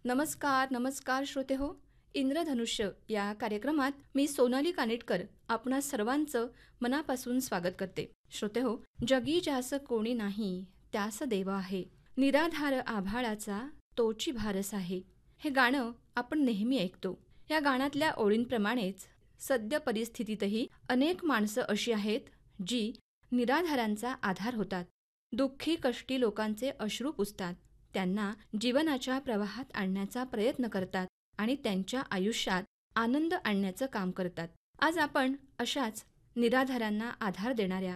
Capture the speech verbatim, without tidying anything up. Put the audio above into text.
नमस्कार, नमस्कार श्रोते हो. इंद्रधनुष्य या कार्यक्रमात मी सोनाली कानिटकर आपणा सर्वांचं मनापासून स्वागत करते. श्रोते हो, जगी ज्यास कोणी नाही त्यास देव आहे, निराधार आभाळाचा तोची भारस आहे. हे गाणं आपण नेहमी ऐकतो. या गाण्यातल्या ओळींप्रमाणेच सद्य परिस्थितीतही अनेक माणसं अशी आहेत जी निराधारांचा आधार होतात. दुःखी कष्टी लोकांचे अश्रू पुसतात, त्यांना जीवनाच्या प्रवाहात आणण्याचा प्रयत्न करतात आणि त्यांच्या आयुष्यात आनंद आणण्याचं काम करतात. आज आपण अशाच निराधारांना आधार देणाऱ्या